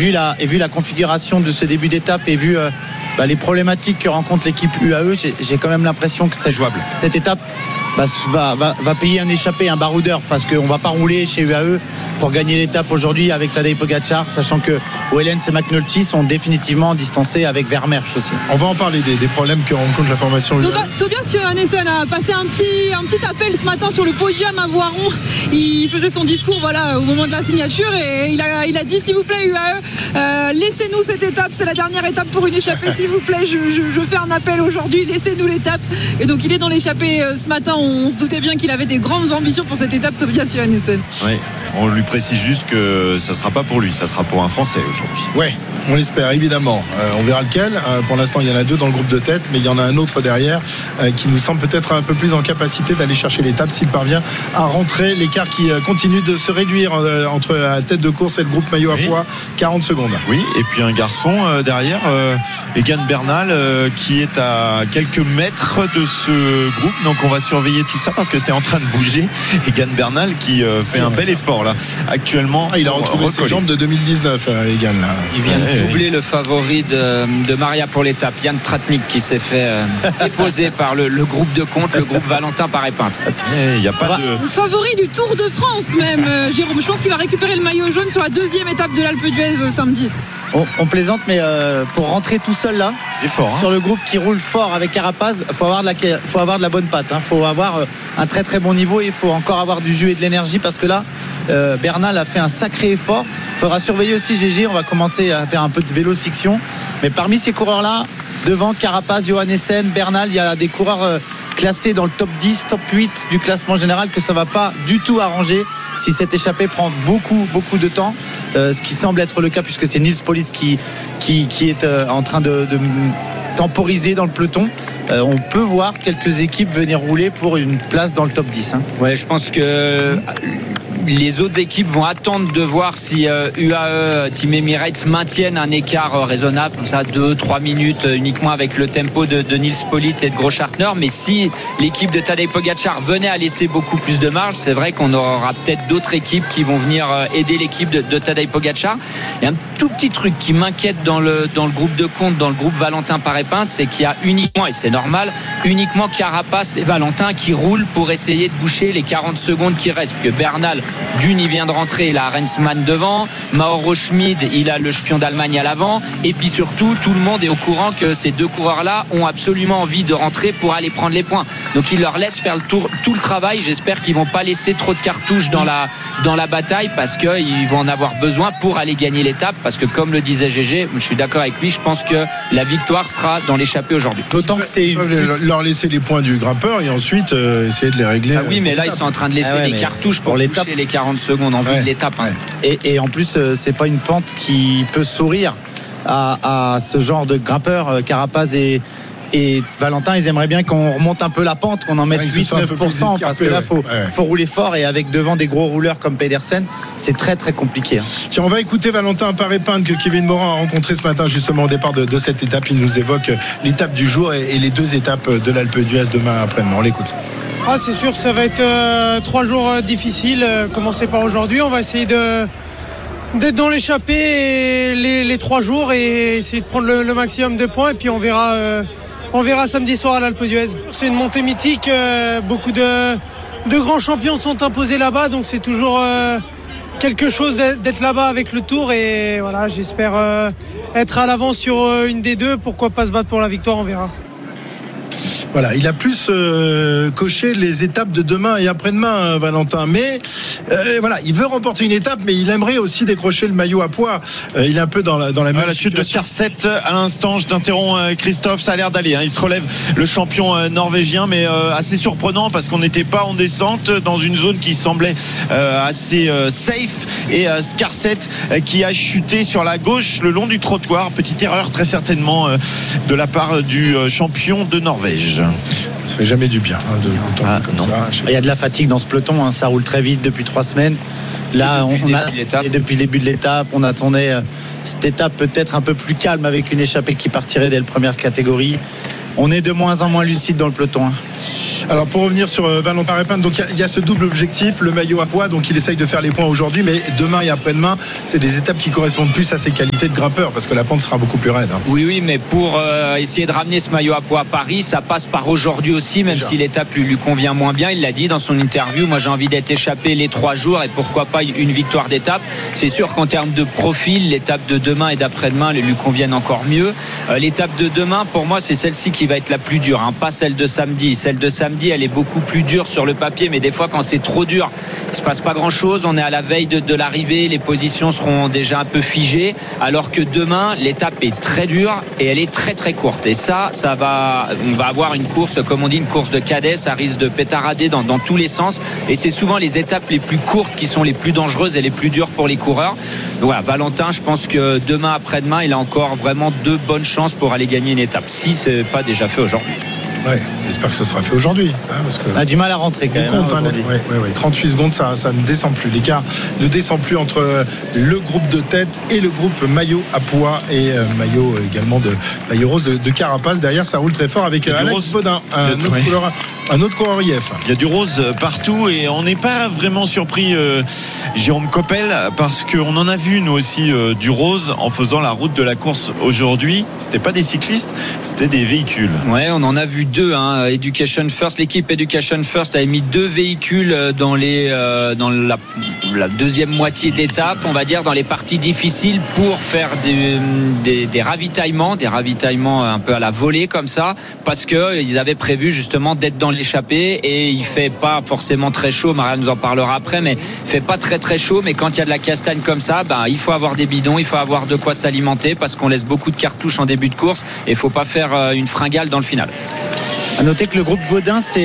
vu la configuration de ce début d'étape et vu les problématiques que rencontre l'équipe UAE, j'ai quand même l'impression que c'est jouable. Cette étape va payer un échappé, un baroudeur, parce qu'on ne va pas rouler chez UAE pour gagner l'étape aujourd'hui avec Tadej Pogačar, sachant que Wellens et McNulty sont définitivement distancés avec Vermeersch aussi. On va en parler des problèmes que rencontre la formation UAE. Tobias Johannessen a passé un petit appel ce matin sur le podium à Voiron. Il faisait son discours au moment de la signature et il a dit s'il vous plaît UAE, laissez-nous cette étape, c'est la dernière étape pour une échappée, s'il vous plaît, je fais un appel aujourd'hui, laissez-nous l'étape. Et donc il est dans l'échappée ce matin. On se doutait bien qu'il avait des grandes ambitions pour cette étape, Tobias Johannessen. Oui, on lui précise juste que ça ne sera pas pour lui, ça sera pour un Français aujourd'hui. Oui, on l'espère évidemment. On verra lequel. Pour l'instant, il y en a 2 dans le groupe de tête, mais il y en a un autre derrière qui nous semble peut-être un peu plus en capacité d'aller chercher l'étape s'il parvient à rentrer. L'écart qui continue de se réduire entre la tête de course et le groupe maillot à pois, 40 secondes. Oui, et puis un garçon derrière, Egan Bernal, qui est à quelques mètres de ce groupe. Donc on va surveiller tout ça parce que c'est en train de bouger. Egan Bernal qui fait un bel effort là actuellement. Il a retrouvé ses jambes de 2019, Egan là. Il vient de doubler le favori de Maria pour l'étape, Yann Tratnik, qui s'est fait déposer par le groupe de compte, le groupe Valentin Paré-Pinte. Il n'y a pas de... Le favori du Tour de France même, Jérôme. Je pense qu'il va récupérer le maillot jaune sur la 2e étape de l'Alpe d'Huez samedi. On plaisante, mais pour rentrer tout seul là, sur le groupe qui roule fort avec Carapaz, faut avoir de la bonne patte. Faut avoir un très très bon niveau et il faut encore avoir du jus et de l'énergie parce que là, Bernal a fait un sacré effort. Il faudra surveiller aussi GG. On va commencer à faire un peu de vélo fiction. Mais parmi ces coureurs là, devant Carapaz, Johannessen, Bernal, il y a des coureurs classés dans le top 10, top 8 du classement général que ça ne va pas du tout arranger si cette échappée prend beaucoup de temps, ce qui semble être le cas puisque c'est Nils Police qui est en train de temporiser dans le peloton. On peut voir quelques équipes venir rouler pour une place dans le top 10. Ouais, je pense que les autres équipes vont attendre de voir si UAE, Team Emirates maintiennent un écart raisonnable, comme ça 2-3 minutes uniquement avec le tempo de Nils Politt et de Großschartner. Mais si l'équipe de Tadej Pogačar venait à laisser beaucoup plus de marge, c'est vrai qu'on aura peut-être d'autres équipes qui vont venir aider l'équipe de Tadej Pogačar. Et un tout petit truc qui m'inquiète dans le groupe de compte, dans le groupe Valentin Paré-Pinte, c'est qu'il y a uniquement, et c'est normal, uniquement Carapace et Valentin qui roulent pour essayer de boucher les 40 secondes qui restent. Parce que Bernal, il vient de rentrer, il a Rensman devant, Mauro Schmid, il a le champion d'Allemagne à l'avant, et puis surtout tout le monde est au courant que ces 2 coureurs là ont absolument envie de rentrer pour aller prendre les points, donc il leur laisse faire tout le travail. J'espère qu'ils vont pas laisser trop de cartouches dans la bataille parce qu'ils vont en avoir besoin pour aller gagner l'étape, parce que comme le disait GG, je suis d'accord avec lui, je pense que la victoire sera dans l'échappée aujourd'hui. D'autant que c'est leur laisser les points du grimpeur et ensuite essayer de les régler. Oui, mais là ils sont en train de laisser les cartouches pour boucher les 40 secondes en vue de l'étape. Et en plus, c'est pas une pente qui peut sourire à ce genre de grimpeurs. Carapaz et Valentin, ils aimeraient bien qu'on remonte un peu la pente, qu'on en mette 8-9%, parce que là, faut rouler fort, et avec devant des gros rouleurs comme Pedersen, c'est très très compliqué. Tiens, on va écouter Valentin Paré-Pinte que Kevin Morin a rencontré ce matin justement au départ de cette étape. Il nous évoque l'étape du jour et les 2 étapes de l'Alpe d'Huez demain après-demain. On l'écoute. C'est sûr, ça va être 3 jours difficiles. Commencer par aujourd'hui, on va essayer d'être dans l'échappée les 3 jours et essayer de prendre le maximum de points, et puis on verra samedi soir à l'Alpe d'Huez. C'est une montée mythique, beaucoup de grands champions sont imposés là-bas, donc c'est toujours quelque chose d'être là-bas avec le Tour, et voilà, j'espère être à l'avance sur une des 2, pourquoi pas se battre pour la victoire, on verra. Voilà, il a plus coché les étapes de demain et après-demain, Valentin. Mais voilà, il veut remporter une étape, mais il aimerait aussi décrocher le maillot à pois. Il est un peu dans la même la chute de Skarset à l'instant. Je t'interromps, Christophe. Ça a l'air d'aller. Il se relève, le champion norvégien, mais assez surprenant parce qu'on n'était pas en descente dans une zone qui semblait assez safe. Et Skarset qui a chuté sur la gauche le long du trottoir. Petite erreur très certainement de la part du champion de Norvège. Ça fait jamais du bien de tomber comme ça. Il y a de la fatigue dans ce peloton, ça roule très vite depuis 3 semaines. Là, depuis le début de l'étape, on attendait cette étape peut-être un peu plus calme avec une échappée qui partirait dès la première catégorie. On est de moins en moins lucide dans le peloton. Alors pour revenir sur Valentin Répin, donc il y a ce double objectif, le maillot à poids, donc il essaye de faire les points aujourd'hui, mais demain et après-demain, c'est des étapes qui correspondent plus à ses qualités de grimpeur, parce que la pente sera beaucoup plus raide. Oui, mais pour essayer de ramener ce maillot à poids à Paris, ça passe par aujourd'hui aussi, même si l'étape lui convient moins bien. Il l'a dit dans son interview, moi j'ai envie d'être échappé les 3 jours et pourquoi pas une victoire d'étape. C'est sûr qu'en termes de profil, l'étape de demain et d'après-demain lui conviennent encore mieux. L'étape de demain, pour moi, c'est celle-ci qui va être la plus dure, pas celle de samedi. Celle de samedi, elle est beaucoup plus dure sur le papier, mais des fois quand c'est trop dur, il se passe pas grand-chose. On est à la veille de l'arrivée, les positions seront déjà un peu figées, alors que demain, l'étape est très dure et elle est très très courte. Et on va avoir une course, comme on dit, une course de cadet, ça risque de pétarader dans tous les sens. Et c'est souvent les étapes les plus courtes qui sont les plus dangereuses et les plus dures pour les coureurs. Donc voilà, Valentin, je pense que demain, après-demain, il a encore vraiment 2 bonnes chances pour aller gagner une étape, si c'est pas déjà fait aujourd'hui. Ouais, j'espère que ce sera fait aujourd'hui. Parce que on a du mal à rentrer quand même. 38 secondes, ça ne descend plus. L'écart ne descend plus entre le groupe de tête et le groupe maillot à poids et maillot également de maillot rose de Carapace. Derrière, ça roule très fort avec Alex Baudin, un autre coureur IF. Il y a du rose partout et on n'est pas vraiment surpris, Jérôme Coppel, parce qu'on en a vu nous aussi du rose en faisant la route de la course aujourd'hui. C'était pas des cyclistes, c'était des véhicules. Ouais, on en a vu 2. Education First, l'équipe Education First avait mis 2 véhicules dans la deuxième moitié d'étape, on va dire, dans les parties difficiles pour faire des ravitaillements un peu à la volée comme ça, parce que ils avaient prévu justement d'être dans l'échappée et il fait pas forcément très chaud. Maria nous en parlera après, mais il fait pas très très chaud. Mais quand il y a de la castagne comme ça, il faut avoir des bidons, il faut avoir de quoi s'alimenter parce qu'on laisse beaucoup de cartouches en début de course et il faut pas faire une fringale dans le final. À noter que le groupe Gaudin c'est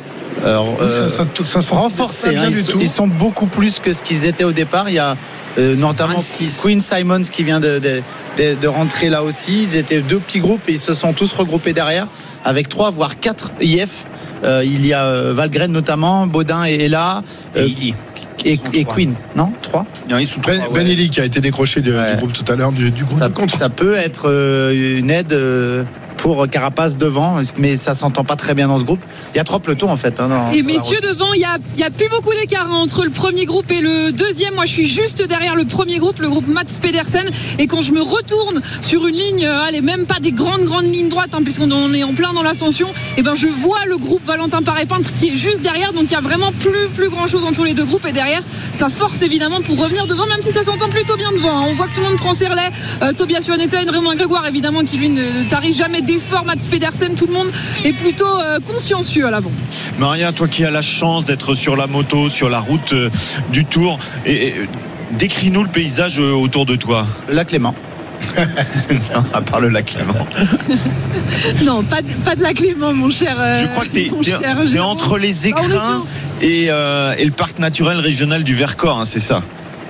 renforcé. Ils sont beaucoup plus que ce qu'ils étaient au départ. Il y a notamment 26. Queen Simons qui vient de rentrer là aussi. Ils étaient 2 petits groupes et ils se sont tous regroupés derrière avec 3 voire 4 IF. Il y a Valgren notamment, Baudin est là. Et Queen, non 3 non, ils sont 3. Ben Eli qui a été décroché du groupe tout à l'heure, du groupe de contre. Ça peut être une aide pour Carapace devant, mais ça s'entend pas très bien dans ce groupe. Il y a 3 pelotons en fait. Et messieurs, devant, il y a plus beaucoup d'écart entre le premier groupe et le deuxième. Moi, je suis juste derrière le premier groupe, le groupe Mats Pedersen. Et quand je me retourne sur une ligne, allez, même pas des grandes lignes droites, puisqu'on est en plein dans l'ascension, et je vois le groupe Valentin Paré-Peintre qui est juste derrière. Donc il y a vraiment plus grand chose entre les 2 groupes. Et derrière, ça force évidemment pour revenir devant, même si ça s'entend plutôt bien devant. On voit que tout le monde prend ses relais. Tobias Johannessen, Raymond Grégoire, évidemment, qui lui ne tarit jamais d'effort. Mats Pedersen, tout le monde est plutôt consciencieux à l'avant. Maria, toi qui as la chance d'être sur la moto, sur la route du Tour, et décris-nous le paysage autour de toi. Le lac Léman. À part le lac Léman. Non, pas de lac Léman, mon cher. Je crois que t'es entre les écrins et le parc naturel régional du Vercors, c'est ça?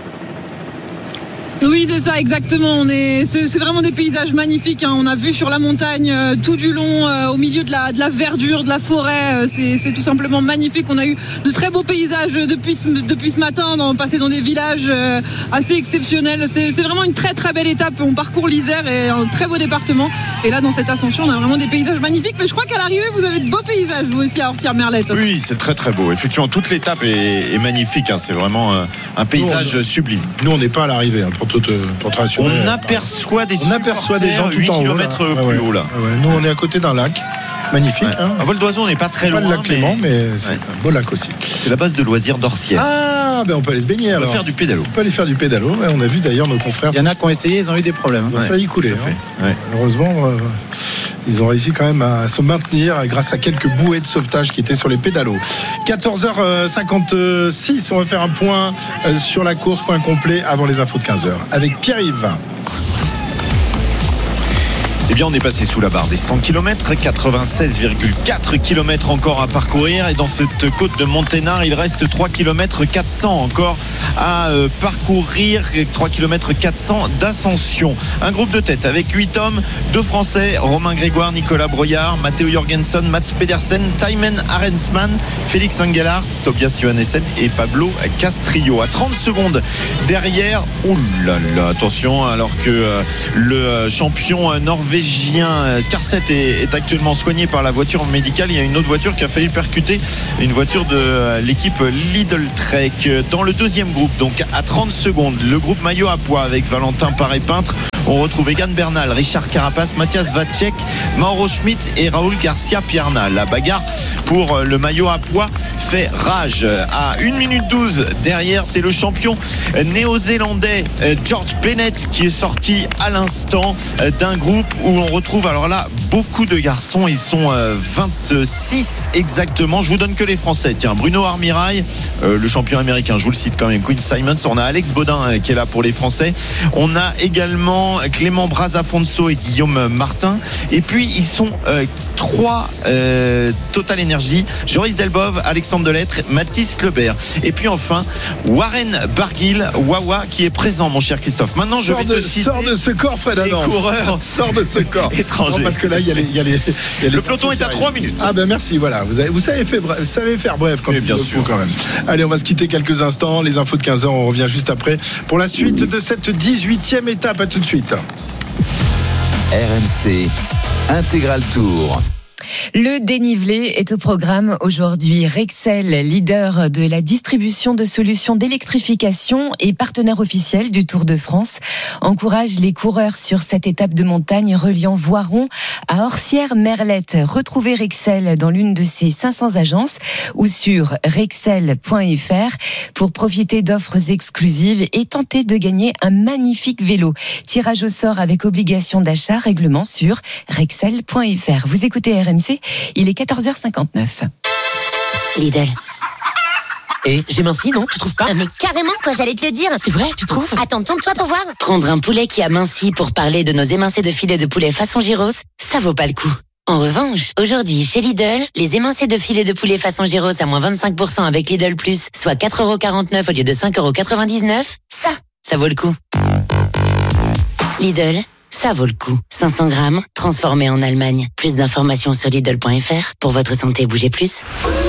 Oui, c'est ça, exactement. C'est vraiment des paysages magnifiques. On a vu sur la montagne tout du long, au milieu de la verdure, de la forêt. C'est tout simplement magnifique. On a eu de très beaux paysages depuis ce matin, passer dans des villages assez exceptionnels. C'est vraiment une très très belle étape. On parcourt l'Isère et un très beau département. Et là, dans cette ascension, on a vraiment des paysages magnifiques. Mais je crois qu'à l'arrivée, vous avez de beaux paysages, vous aussi, à Orsières-Merlette. Oui, c'est très très beau. Effectivement, toute l'étape est magnifique. C'est vraiment un paysage sublime. Nous, on n'est pas à l'arrivée, pour te rassurer. On aperçoit des gens tout 8 km plus haut là. Nous on est à côté d'un lac magnifique. À Vol d'Oiseau on n'est pas très loin. Pas le lac Clément, mais c'est un beau lac aussi. C'est la base de loisirs d'Orsières. On peut aller se baigner alors. On peut faire du pédalo. On peut aller faire du pédalo. On a vu d'ailleurs nos confrères. Il y en a qui ont essayé, ils ont eu des problèmes. Ils ont failli couler. Heureusement, ils ont réussi quand même à se maintenir grâce à quelques bouées de sauvetage qui étaient sur les pédalos. 14h56, on va faire un point sur la course, point complet avant les infos de 15h avec Pierre-Yves. Eh bien, on est passé sous la barre des 100 km, 96,4 km encore à parcourir. Et dans cette côte de Monténard, il reste 3 km 400 encore à parcourir. 3 km 400 d'ascension. Un groupe de tête avec 8 hommes, 2 Français, Romain Grégoire, Nicolas Broyard, Matteo Jorgensen, Mats Pedersen, Thymen Arensman, Félix Engelhardt, Tobias Johannessen et Pablo Castrillo. À 30 secondes derrière, attention, alors que le champion norvégien norvégien Skarset est actuellement soigné par la voiture médicale. Il y a une autre voiture qui a failli percuter une voiture de l'équipe Lidl Trek. Dans le deuxième groupe, donc à 30 secondes, le groupe maillot à pois avec Valentin Paré-Peintre. On retrouve Egan Bernal, Richard Carapace, Mathias Vacek, Mauro Schmidt et Raoul Garcia Pierna. La bagarre pour le maillot à pois fait rage. À 1 minute 12 derrière, c'est le champion néo-zélandais George Bennett qui est sorti à l'instant d'un groupe où on retrouve alors là beaucoup de garçons. Ils sont 26 exactement. Je vous donne que les Français. Tiens, Bruno Armirail, le champion américain, je vous le cite quand même, Quinn Simons. On a Alex Baudin qui est là pour les Français. On a également Clément Brazafonso et Guillaume Martin. Et puis ils sont 3 Total Energy, Joris Delbov, Alexandre Delettre, Mathis Lebert. Et puis enfin Warren Barguil, Wawa, qui est présent, mon cher Christophe. Maintenant je vais te citer. Sors de ce corps, Fred Adam. Les coureurs. Sors de ce corps. Étranger. Non, parce que là il y a les le peloton est à 3 minutes. Ah ben merci, voilà. Vous savez faire bref quand il bien sûr quand même. Allez, on va se quitter quelques instants. Les infos de 15h, on revient juste après pour la suite de cette 18e étape. À tout de suite. RMC Intégral Tour. Le dénivelé est au programme aujourd'hui. Rexel, leader de la distribution de solutions d'électrification et partenaire officiel du Tour de France, encourage les coureurs sur cette étape de montagne reliant Voiron à Orsières-Merlette. Retrouvez Rexel dans l'une de ses 500 agences ou sur rexel.fr pour profiter d'offres exclusives et tenter de gagner un magnifique vélo. Tirage au sort avec obligation d'achat, règlement sur rexel.fr. Vous écoutez RMC, il est 14h59. Lidl. Et j'ai minci, non? Tu trouves pas? Mais carrément, quoi, j'allais te le dire. C'est vrai, tu trouves? Attends, tourne-toi pour voir. Prendre un poulet qui a minci pour parler de nos émincés de filet de poulet façon gyros, ça vaut pas le coup. En revanche, aujourd'hui, chez Lidl, les émincés de filet de poulet façon gyros à moins 25% avec Lidl Plus, soit 4,49€ au lieu de 5,99€, ça vaut le coup. Lidl, ça vaut le coup. 500 grammes, transformé en Allemagne. Plus d'informations sur Lidl.fr. Pour votre santé, bougez plus.